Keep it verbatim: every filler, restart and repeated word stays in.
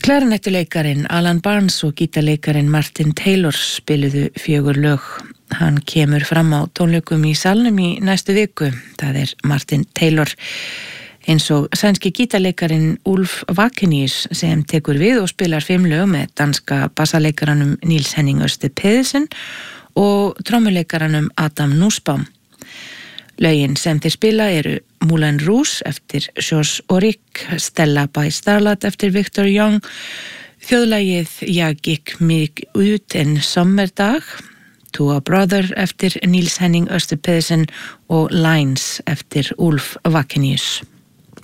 Klarinettuleikarin Alan Barnes og gítarleikarin Martin Taylor spiluðu fjögur lög. Hann kemur fram á tónleikum í salnum í næstu viku. Það er Martin Taylor, eins og sænski gítarleikarin Ulf Vakenius sem tekur við og spilar fimm lög með danska bassaleikaranum Niels Henning Ørsted Pedersen og trommuleikaranum Adam Nussbaum. Lögin sem þeir spila eru Moulin Rouge eftir Georges Auric, Stella by Starlight eftir Victor Young, þjóðlagið Jag gick mig ut en sommerdag, To a Brother eftir Niels Henning Ørsted Pedersen og Lines eftir Ulf Vakenius.